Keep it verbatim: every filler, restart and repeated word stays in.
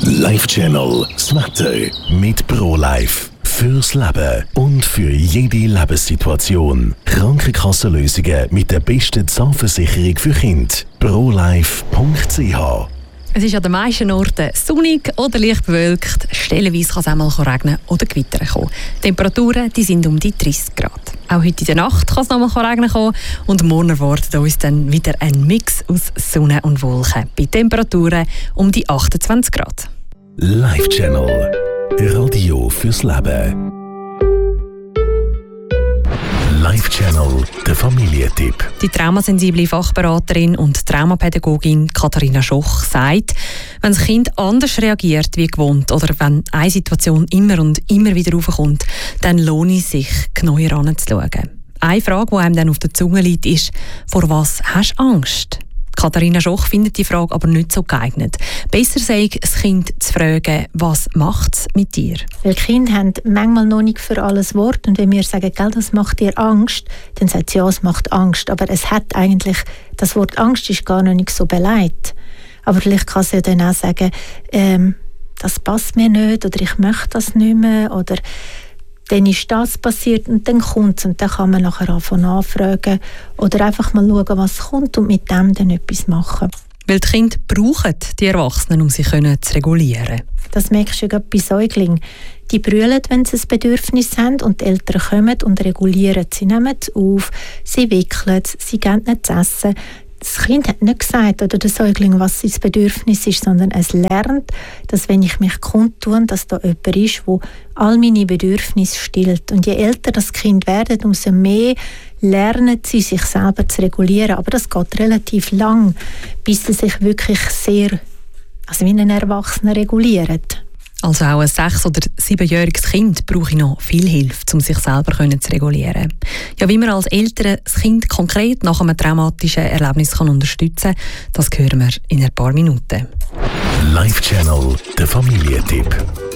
Life Channel, das Wetter mit ProLife. Fürs Leben und für jede Lebenssituation. Krankenkassenlösungen mit der besten Zahnversicherung für Kinder. prolife punkt c h. Es ist an den meisten Orten sonnig oder leicht bewölkt. Stellenweise kann es auch mal regnen oder gewittern kommen. Die Temperaturen die sind um die dreißig Grad. Auch heute in der Nacht kann es noch mal regnen kommen. Und morgen erwartet uns dann wieder ein Mix aus Sonne und Wolken. Bei Temperaturen um die achtundzwanzig Grad. Life Channel. Radio fürs Leben. Life Channel, der Familientipp. Die traumasensible Fachberaterin und Traumapädagogin Katharina Schoch sagt, wenn das Kind anders reagiert wie gewohnt oder wenn eine Situation immer und immer wieder aufkommt, dann lohnt es sich, genauer heranzuschauen. Eine Frage, die einem dann auf der Zunge liegt, ist, vor was hast du Angst? Katharina Schoch findet die Frage aber nicht so geeignet. Besser sei das Kind zu fragen, was macht es mit dir? Weil Kinder haben manchmal noch nicht für alles Wort. Und wenn wir sagen, gell, das macht dir Angst, dann sagt sie, ja, es macht Angst. Aber es hat eigentlich, das Wort Angst ist gar noch nicht so beleidigt. Aber vielleicht kann sie dann auch sagen, ähm, das passt mir nicht oder ich möchte das nicht mehr oder dann ist das passiert und dann kommt es und dann kann man nachher anfangen anfragen oder einfach mal schauen, was kommt und mit dem dann etwas machen. Weil die Kinder brauchen die Erwachsenen, um sich zu regulieren. Das merkst du ja gerade bei Säuglingen. Die brüllen, wenn sie ein Bedürfnis haben und die Eltern kommen und regulieren. Sie nehmen es auf, sie wickeln es, sie geben nicht zu essen. Das Kind hat nicht gesagt, oder der Säugling, was sein Bedürfnis ist, sondern es lernt, dass wenn ich mich kundtue, dass da jemand ist, der all meine Bedürfnisse stillt. Und je älter das Kind wird, umso mehr lernen sie, sich selber zu regulieren. Aber das geht relativ lang, bis sie sich wirklich sehr, also wie ein Erwachsener regulieren. Also auch ein sechs- oder siebenjähriges Kind brauche ich noch viel Hilfe, um sich selber zu regulieren. Ja, wie man als Eltern das Kind konkret nach einem traumatischen Erlebnis kann unterstützen kann, das hören wir in ein paar Minuten. Life Channel, der Familientipp.